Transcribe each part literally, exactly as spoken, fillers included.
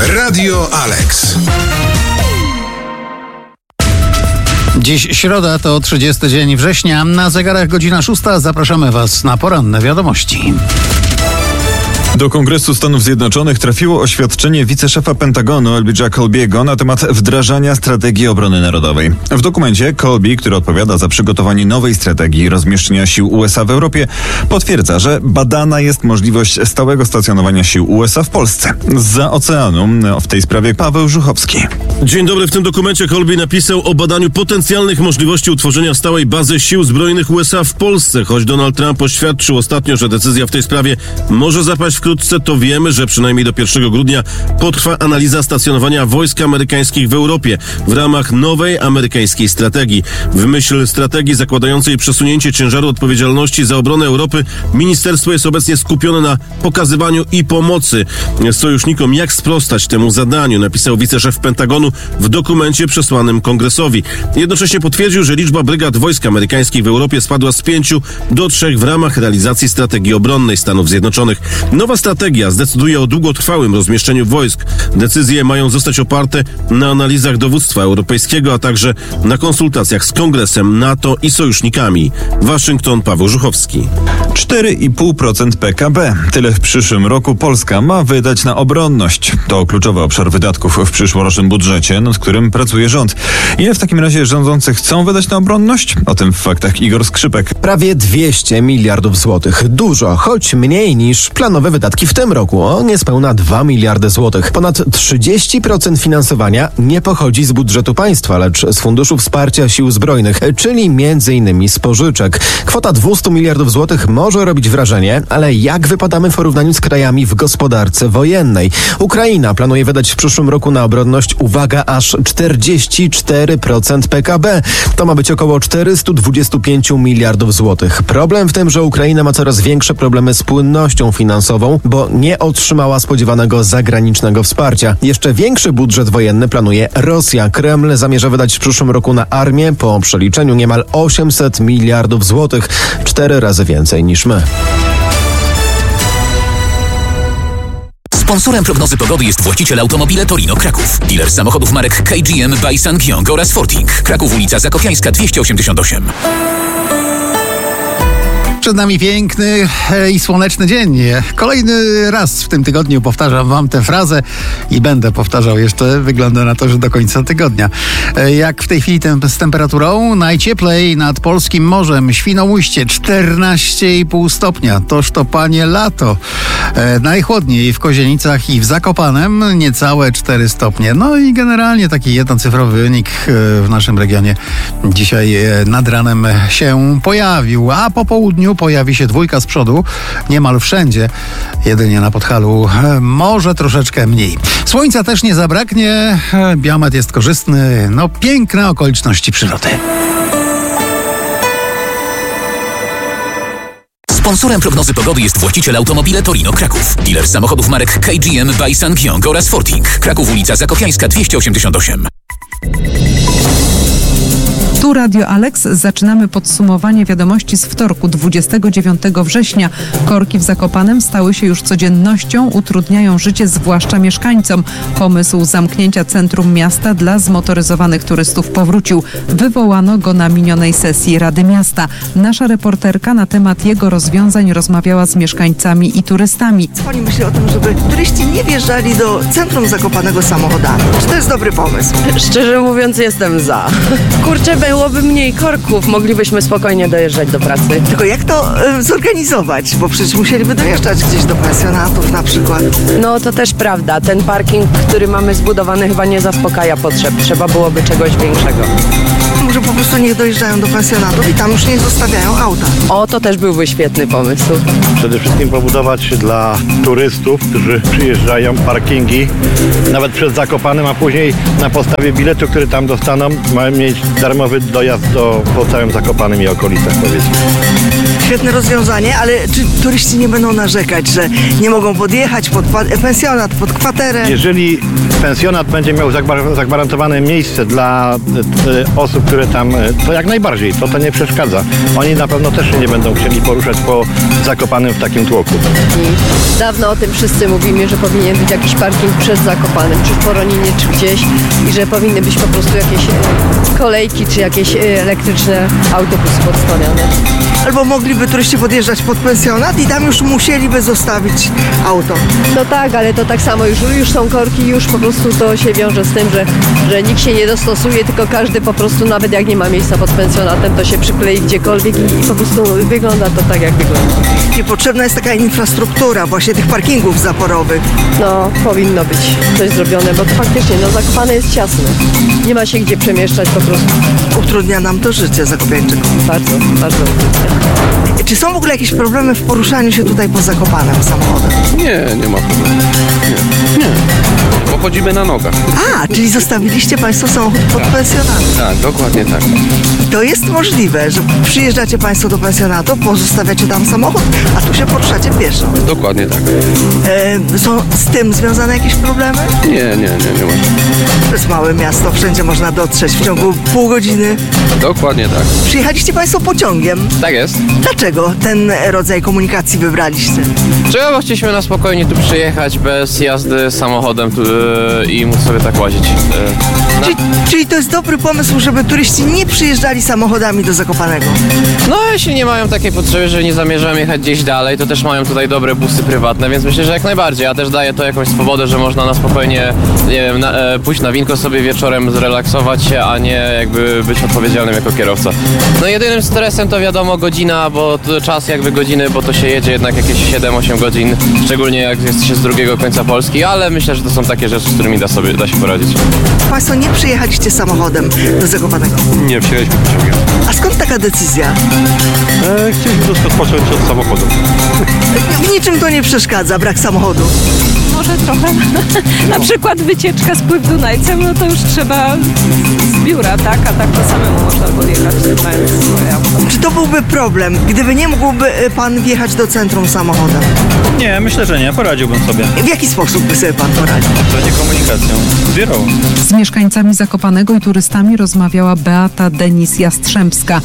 Radio Alex. Dziś środa, to trzydziesty dzień września. Na zegarach godzina szósta. Zapraszamy Was na poranne wiadomości. Do Kongresu Stanów Zjednoczonych trafiło oświadczenie wiceszefa Pentagonu Elijah Colby'ego na temat wdrażania strategii obrony narodowej. W dokumencie Colby, który odpowiada za przygotowanie nowej strategii rozmieszczenia sił U S A w Europie, potwierdza, że badana jest możliwość stałego stacjonowania sił U S A w Polsce. Zza oceanu w tej sprawie Paweł Żuchowski. Dzień dobry. W tym dokumencie Colby napisał o badaniu potencjalnych możliwości utworzenia stałej bazy sił zbrojnych U S A w Polsce. Choć Donald Trump oświadczył ostatnio, że decyzja w tej sprawie może zapaść wkrótce, to wiemy, że przynajmniej do pierwszego grudnia potrwa analiza stacjonowania wojsk amerykańskich w Europie w ramach nowej amerykańskiej strategii. W myśl strategii zakładającej przesunięcie ciężaru odpowiedzialności za obronę Europy, ministerstwo jest obecnie skupione na pokazywaniu i pomocy sojusznikom, jak sprostać temu zadaniu, napisał wiceszef Pentagonu w dokumencie przesłanym Kongresowi. Jednocześnie potwierdził, że liczba brygad wojsk amerykańskich w Europie spadła z pięciu do trzech w ramach realizacji strategii obronnej Stanów Zjednoczonych. Nowa strategia zdecyduje o długotrwałym rozmieszczeniu wojsk. Decyzje mają zostać oparte na analizach dowództwa europejskiego, a także na konsultacjach z Kongresem, NATO i sojusznikami. Waszyngton, Paweł Żuchowski. cztery i pół procent P K B. Tyle w przyszłym roku Polska ma wydać na obronność. To kluczowy obszar wydatków w przyszłorocznym budżecie, nad którym pracuje rząd. Ile w takim razie rządzący chcą wydać na obronność? O tym w faktach Igor Skrzypek. Prawie dwieście miliardów złotych. Dużo, choć mniej niż planowe wydatki w tym roku, o niespełna dwa miliardy złotych. Ponad trzydzieści procent finansowania nie pochodzi z budżetu państwa, lecz z Funduszu Wsparcia Sił Zbrojnych, czyli między innymi z pożyczek. Kwota dwieście miliardów złotych może robić wrażenie, ale jak wypadamy w porównaniu z krajami w gospodarce wojennej? Ukraina planuje wydać w przyszłym roku na obronność, uwaga, aż czterdzieści cztery procent P K B. To ma być około czterysta dwadzieścia pięć miliardów złotych. Problem w tym, że Ukraina ma coraz większe problemy z płynnością finansową, bo nie otrzymała spodziewanego zagranicznego wsparcia. Jeszcze większy budżet wojenny planuje Rosja. Kreml zamierza wydać w przyszłym roku na armię po przeliczeniu niemal osiemset miliardów złotych. Cztery razy więcej niż my. Sponsorem prognozy pogody jest właściciel Automobile Torino Kraków. Dealer samochodów marek K G M, by Sangyong oraz Forting. Kraków, ulica Zakopiańska dwieście osiemdziesiąt osiem. Przed nami piękny i słoneczny dzień. Kolejny raz w tym tygodniu powtarzam Wam tę frazę i będę powtarzał jeszcze. Wygląda na to, że do końca tygodnia. Jak w tej chwili tem- z temperaturą? Najcieplej nad polskim morzem. Świnoujście czternaście i pół stopnia. Toż to panie lato. E, najchłodniej w Kozienicach i w Zakopanem niecałe cztery stopnie. No i generalnie taki jednocyfrowy wynik w naszym regionie dzisiaj nad ranem się pojawił. A po południu pojawi się dwójka z przodu, niemal wszędzie, jedynie na Podhalu może troszeczkę mniej. Słońca też nie zabraknie, biometr jest korzystny, no piękne okoliczności przyrody. Sponsorem prognozy pogody jest właściciel Automobile Torino Kraków. Dealer samochodów marek K G M, by Sangyong oraz Forting. Kraków, ulica Zakopiańska dwieście osiemdziesiąt osiem. Tu Radio Alex. Zaczynamy podsumowanie wiadomości z wtorku, dwudziestego dziewiątego września. Korki w Zakopanem stały się już codziennością, utrudniają życie zwłaszcza mieszkańcom. Pomysł zamknięcia centrum miasta dla zmotoryzowanych turystów powrócił. Wywołano go na minionej sesji Rady Miasta. Nasza reporterka na temat jego rozwiązań rozmawiała z mieszkańcami i turystami. Co pani myśli o tym, żeby turyści nie wjeżdżali do centrum Zakopanego samochodami? Czy to jest dobry pomysł? Szczerze mówiąc, jestem za. Kurczę, byłoby mniej korków, moglibyśmy spokojnie dojeżdżać do pracy. Tylko jak to y, zorganizować? Bo przecież musieliby dojeżdżać gdzieś do pensjonatów na przykład. No to też prawda. Ten parking, który mamy zbudowany, chyba nie zaspokaja potrzeb. Trzeba byłoby czegoś większego. Może po prostu niech dojeżdżają do pensjonatów i tam już nie zostawiają auta. O, to też byłby świetny pomysł. Przede wszystkim pobudować dla turystów, którzy przyjeżdżają, parkingi, nawet przed Zakopanem, a później na podstawie biletu, który tam dostaną, mają mieć darmowy dojazd do, po całym Zakopanem i okolicach, powiedzmy. Świetne rozwiązanie, ale czy turyści nie będą narzekać, że nie mogą podjechać pod pa- pensjonat, pod kwaterę? Jeżeli pensjonat będzie miał zagwa- zagwarantowane miejsce dla e, osób, które tam, e, to jak najbardziej, to to nie przeszkadza. Oni na pewno też się nie będą chcieli poruszać po Zakopanem w takim tłoku. I dawno o tym wszyscy mówimy, że powinien być jakiś parking przed Zakopanem, czy w Poroninie, czy gdzieś i że powinny być po prostu jakieś e, kolejki, czy jakieś e, elektryczne autobusy podstawione. Albo mogliby turyści podjeżdżać pod pensjonat i tam już musieliby zostawić auto. No tak, ale to tak samo, już, już są korki, już po prostu to się wiąże z tym, że, że nikt się nie dostosuje, tylko każdy po prostu, nawet jak nie ma miejsca pod pensjonatem, to się przyklei gdziekolwiek i, i po prostu wygląda to tak, jak wygląda. I potrzebna jest taka infrastruktura właśnie tych parkingów zaporowych. No, powinno być coś zrobione, bo to faktycznie, no Zakopane jest ciasne. Nie ma się gdzie przemieszczać po prostu. Utrudnia nam to życie zakopiańczykom. Bardzo, bardzo utrudnia. Czy są w ogóle jakieś problemy w poruszaniu się tutaj po Zakopanem samochodem? Nie, nie ma problemu. Nie, nie. Bo chodzimy na nogach. A, czyli zostawiliście Państwo samochód pod pensjonatem. Tak, dokładnie tak. To jest możliwe, że przyjeżdżacie Państwo do pensjonatu, pozostawiacie tam samochód, a tu się poruszacie pieszo. Dokładnie tak. E, są z tym związane jakieś problemy? Nie, nie, nie, nie ma. To jest małe miasto, wszędzie można dotrzeć w ciągu pół godziny. Dokładnie tak. Przyjechaliście Państwo pociągiem. Tak jest. Dlaczego ten rodzaj komunikacji wybraliście? Trzeba, bo chcieliśmy na spokojnie tu przyjechać bez jazdy samochodem tu, yy, i móc sobie tak łazić. Yy, Czyli, czyli to jest dobry pomysł, żeby turyści nie przyjeżdżali samochodami do Zakopanego? No, jeśli nie mają takiej potrzeby, że nie zamierzam jechać gdzieś dalej, to też mają tutaj dobre busy prywatne, więc myślę, że jak najbardziej. Ja też daję to jakąś swobodę, że można na spokojnie, nie wiem, na, e, pójść na winko sobie wieczorem, zrelaksować się, a nie jakby być odpowiedzialnym jako kierowca. No jedynym stresem to wiadomo godzina, bo to czas jakby godziny, bo to się jedzie jednak jakieś siedem osiem godzin, szczególnie jak jest się z drugiego końca Polski, ale myślę, że to są takie rzeczy, z którymi da, sobie, da się poradzić. Państwo nie przyjechaliście samochodem do Zakopanego? Nie, przyjechaliśmy pociągiem. A skąd taka decyzja? E, chcieliśmy troszkę odpocząć od samochodu. W niczym to nie przeszkadza, brak samochodu. Może trochę. Na przykład wycieczka z Pływ Dunajcem, no to już trzeba z biura, tak? A tak to samemu można podjechać, mając swoje auto. Czy to byłby problem, gdyby nie mógłby Pan wjechać do centrum samochodem? Nie, myślę, że nie. Poradziłbym sobie. W jaki sposób by sobie Pan poradził? Pewnie komunikacją. Zbiorową. Z mieszkańcami Zakopanego i turystami rozmawiała Beata Denis-Jastrzębska.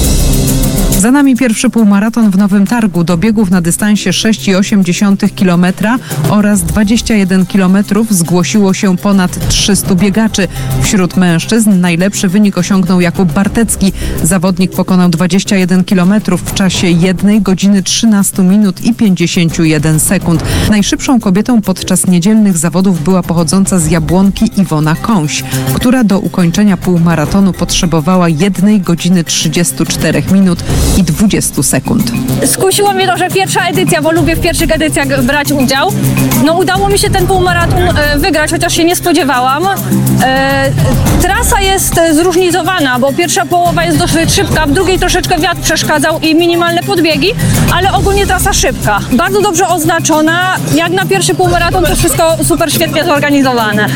Za nami pierwszy półmaraton w Nowym Targu. Do biegów na dystansie sześć przecinek osiem kilometra oraz dwadzieścia jeden kilometrów zgłosiło się ponad trzystu biegaczy. Wśród mężczyzn najlepszy wynik osiągnął Jakub Bartecki. Zawodnik pokonał dwadzieścia jeden kilometrów w czasie jednej godziny trzynaście minut i pięćdziesiąt jeden sekund. Najszybszą kobietą podczas niedzielnych zawodów była pochodząca z Jabłonki Iwona Kąś, która do ukończenia półmaratonu potrzebowała jednej godziny trzydzieści cztery minut i dwadzieścia sekund. Skusiło mnie to, że pierwsza edycja, bo lubię w pierwszych edycjach brać udział. No udało mi się ten półmaraton e, wygrać, chociaż się nie spodziewałam. E, trasa jest zróżnicowana, bo pierwsza połowa jest dosyć szybka, w drugiej troszeczkę wiatr przeszkadzał i minimalne podbiegi, ale ogólnie trasa szybka. Bardzo dobrze oznaczona. Jak na pierwszy półmaraton to wszystko super świetnie zorganizowane.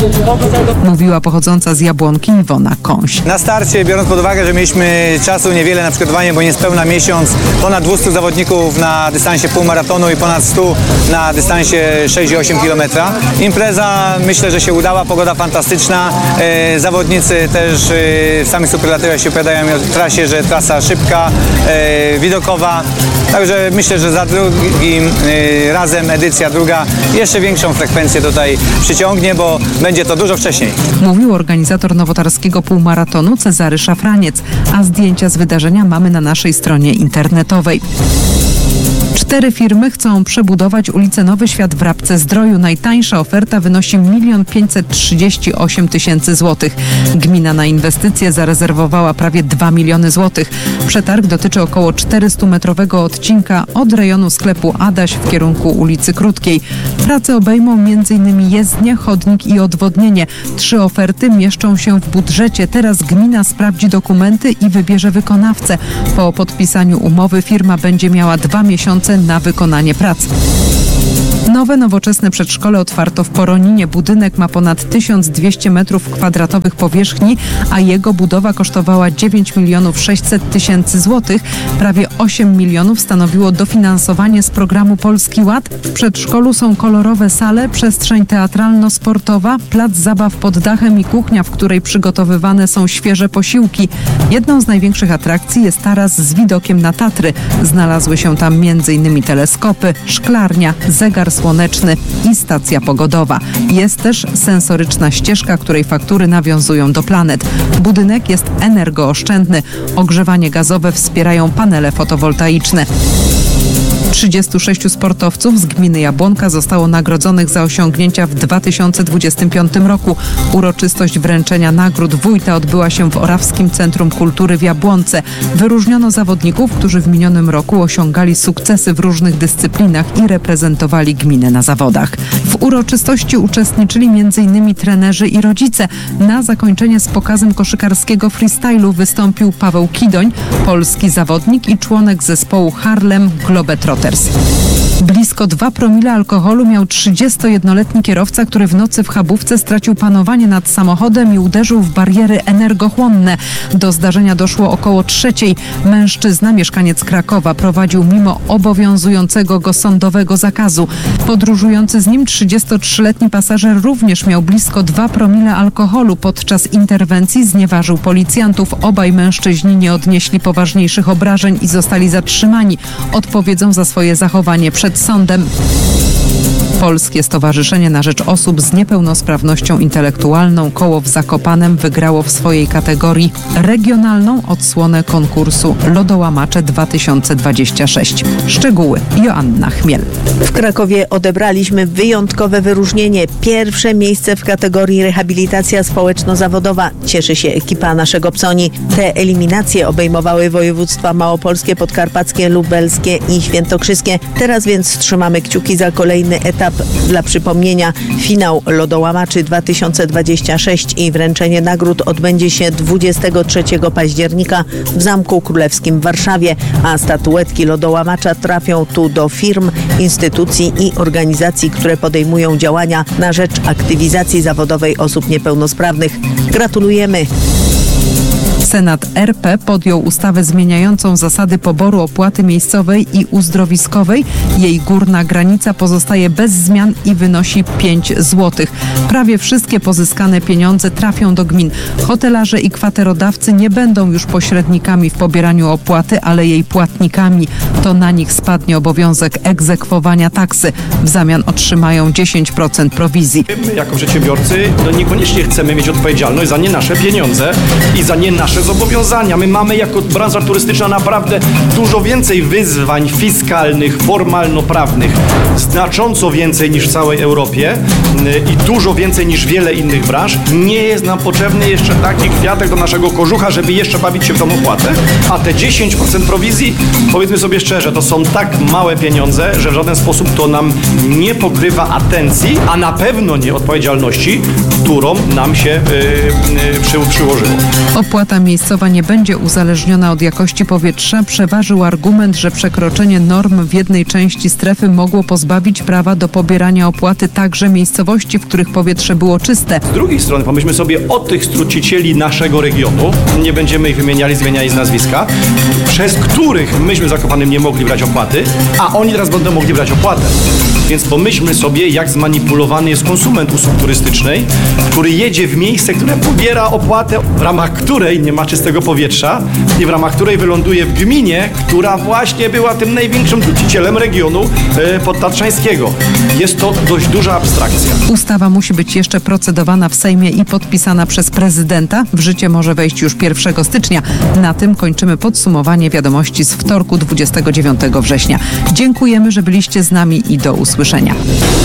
Mówiła pochodząca z Jabłonki Iwona Kąś. Na starcie, biorąc pod uwagę, że mieliśmy czasu niewiele na przygotowanie, bo niespełna miesiąc, ponad dwieście zawodników na dystansie półmaratonu i ponad stu na dystansie sześć przecinek osiem kilometra. Impreza myślę, że się udała, pogoda fantastyczna. E, zawodnicy też e, w samych superlatywach się opowiadają o trasie, że trasa szybka, e, widokowa. Także myślę, że za drugim e, razem edycja druga jeszcze większą frekwencję tutaj przyciągnie, bo będzie to dużo wcześniej. Mówił organizator nowotarskiego półmaratonu Cezary Szafraniec, a zdjęcia z wydarzenia mamy na naszej stronie internetowej. Cztery firmy chcą przebudować ulicę Nowy Świat w Rabce-Zdroju. Najtańsza oferta wynosi milion pięćset trzydzieści osiem tysięcy złotych. Gmina na inwestycje zarezerwowała prawie dwa miliony złotych. Przetarg dotyczy około czterystumetrowego odcinka od rejonu sklepu Adaś w kierunku ulicy Krótkiej. Prace obejmą m in jezdnię, chodnik i odwodnienie. Trzy oferty mieszczą się w budżecie. Teraz gmina sprawdzi dokumenty i wybierze wykonawcę. Po podpisaniu umowy firma będzie miała dwa miesiące na wykonanie prac. Nowy Nowe, nowoczesne przedszkole otwarto w Poroninie. Budynek ma ponad tysiąc dwieście metrów kwadratowych powierzchni, a jego budowa kosztowała dziewięć milionów sześćset tysięcy złotych. Prawie osiem milionów stanowiło dofinansowanie z programu Polski Ład. W przedszkolu są kolorowe sale, przestrzeń teatralno-sportowa, plac zabaw pod dachem i kuchnia, w której przygotowywane są świeże posiłki. Jedną z największych atrakcji jest taras z widokiem na Tatry. Znalazły się tam między innymi teleskopy, szklarnia, zegar słoneczny i stacja pogodowa. Jest też sensoryczna ścieżka, której faktury nawiązują do planet. Budynek jest energooszczędny. Ogrzewanie gazowe wspierają panele fotowoltaiczne. trzydziestu sześciu sportowców z gminy Jabłonka zostało nagrodzonych za osiągnięcia w dwa tysiące dwudziestym piątym roku. Uroczystość wręczenia nagród wójta odbyła się w Orawskim Centrum Kultury w Jabłonce. Wyróżniono zawodników, którzy w minionym roku osiągali sukcesy w różnych dyscyplinach i reprezentowali gminę na zawodach. W uroczystości uczestniczyli między innymi trenerzy i rodzice. Na zakończenie z pokazem koszykarskiego freestylu wystąpił Paweł Kidoń, polski zawodnik i członek zespołu Harlem Globetrotters. Blisko dwa promile alkoholu miał trzydziestojednoletni kierowca, który w nocy w Chabówce stracił panowanie nad samochodem i uderzył w bariery energochłonne. Do zdarzenia doszło około trzeciej. Mężczyzna, mieszkaniec Krakowa, prowadził mimo obowiązującego go sądowego zakazu. Podróżujący z nim trzydziestotrzyletni pasażer również miał blisko dwa promile alkoholu. Podczas interwencji znieważył policjantów. Obaj mężczyźni nie odnieśli poważniejszych obrażeń i zostali zatrzymani. Odpowiedzą za swoje zachowanie przed sądem. Polskie Stowarzyszenie na Rzecz Osób z Niepełnosprawnością Intelektualną Koło w Zakopanem wygrało w swojej kategorii regionalną odsłonę konkursu Lodołamacze dwa tysiące dwadzieścia sześć. Szczegóły Joanna Chmiel. W Krakowie odebraliśmy wyjątkowe wyróżnienie. Pierwsze miejsce w kategorii rehabilitacja społeczno-zawodowa. Cieszy się ekipa naszego Psoni. Te eliminacje obejmowały województwa małopolskie, podkarpackie, lubelskie i świętokrzyskie. Teraz więc trzymamy kciuki za kolejny etap. Dla przypomnienia, finał Lodołamaczy dwa tysiące dwadzieścia sześć i wręczenie nagród odbędzie się dwudziestego trzeciego października w Zamku Królewskim w Warszawie, a statuetki Lodołamacza trafią tu do firm, instytucji i organizacji, które podejmują działania na rzecz aktywizacji zawodowej osób niepełnosprawnych. Gratulujemy! Senat R P podjął ustawę zmieniającą zasady poboru opłaty miejscowej i uzdrowiskowej. Jej górna granica pozostaje bez zmian i wynosi pięć złotych. Prawie wszystkie pozyskane pieniądze trafią do gmin. Hotelarze i kwaterodawcy nie będą już pośrednikami w pobieraniu opłaty, ale jej płatnikami. To na nich spadnie obowiązek egzekwowania taksy. W zamian otrzymają dziesięć procent prowizji. My jako przedsiębiorcy no niekoniecznie chcemy mieć odpowiedzialność za nie nasze pieniądze i za nie nasze zobowiązania. My mamy jako branża turystyczna naprawdę dużo więcej wyzwań fiskalnych, formalno-prawnych, znacząco więcej niż w całej Europie i dużo więcej niż wiele innych branż. Nie jest nam potrzebny jeszcze taki kwiatek do naszego kożucha, żeby jeszcze bawić się w tą opłatę, a te dziesięć procent prowizji, powiedzmy sobie szczerze, to są tak małe pieniądze, że w żaden sposób to nam nie pokrywa atencji, a na pewno nie odpowiedzialności, którą nam się yy, yy, przy, przyłożyło. Opłata miejscowa nie będzie uzależniona od jakości powietrza. Przeważył argument, że przekroczenie norm w jednej części strefy mogło pozbawić prawa do pobierania opłaty także miejscowości, w których powietrze było czyste. Z drugiej strony pomyślmy sobie o tych trucicieli naszego regionu, nie będziemy ich wymieniali, zmieniali z nazwiska, przez których myśmy w Zakopanem nie mogli brać opłaty, a oni teraz będą mogli brać opłatę. Więc pomyślmy sobie, jak zmanipulowany jest konsument usług turystycznej, który jedzie w miejsce, które pobiera opłatę, w ramach której nie ma czystego powietrza i w ramach której wyląduje w gminie, która właśnie była tym największym trucicielem regionu e, podtatrzańskiego. Jest to dość duża abstrakcja. Ustawa musi być jeszcze procedowana w Sejmie i podpisana przez prezydenta. W życie może wejść już pierwszego stycznia. Na tym kończymy podsumowanie wiadomości z wtorku dwudziestego dziewiątego września. Dziękujemy, że byliście z nami i do usłyszenia.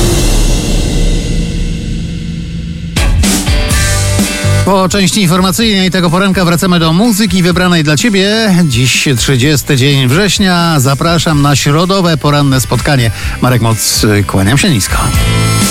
Po części informacyjnej tego poranka wracamy do muzyki wybranej dla Ciebie. Dziś trzydziesty dzień września. Zapraszam na środowe poranne spotkanie. Marek Moc, kłaniam się nisko.